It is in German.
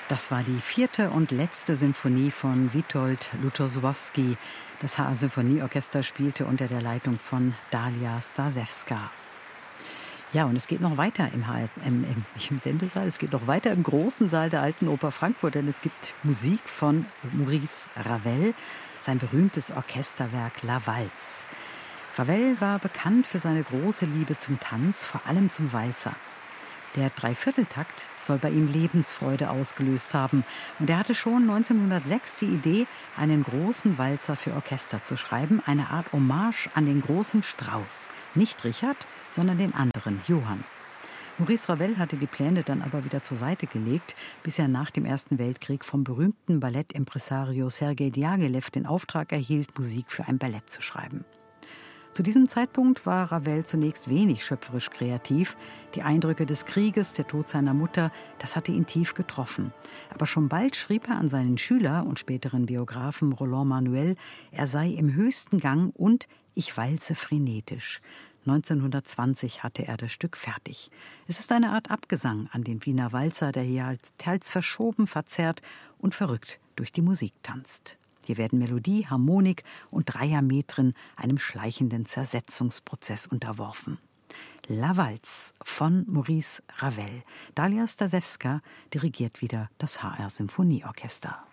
Das war die 4. und letzte Symphonie von Witold Lutosławski. Das HR-Symphonieorchester spielte unter der Leitung von Dalia Stasewska. Ja, und es geht noch weiter nicht im Sendesaal, es geht noch weiter im großen Saal der Alten Oper Frankfurt, denn es gibt Musik von Maurice Ravel, sein berühmtes Orchesterwerk La Valse. Ravel war bekannt für seine große Liebe zum Tanz, vor allem zum Walzer. Der Dreivierteltakt soll bei ihm Lebensfreude ausgelöst haben. Und er hatte schon 1906 die Idee, einen großen Walzer für Orchester zu schreiben, eine Art Hommage an den großen Strauss. Nicht Richard, sondern den anderen, Johann. Maurice Ravel hatte die Pläne dann aber wieder zur Seite gelegt, bis er nach dem Ersten Weltkrieg vom berühmten Ballettimpresario Sergei Diaghilev den Auftrag erhielt, Musik für ein Ballett zu schreiben. Zu diesem Zeitpunkt war Ravel zunächst wenig schöpferisch kreativ. Die Eindrücke des Krieges, der Tod seiner Mutter, das hatte ihn tief getroffen. Aber schon bald schrieb er an seinen Schüler und späteren Biografen Roland Manuel, er sei im höchsten Gang und ich walze frenetisch. 1920 hatte er das Stück fertig. Es ist eine Art Abgesang an den Wiener Walzer, der hier teils verschoben, verzerrt und verrückt durch die Musik tanzt. Hier werden Melodie, Harmonik und Dreiermetren einem schleichenden Zersetzungsprozess unterworfen. La Valse von Maurice Ravel. Dalia Stasewska dirigiert wieder das HR-Symphonieorchester.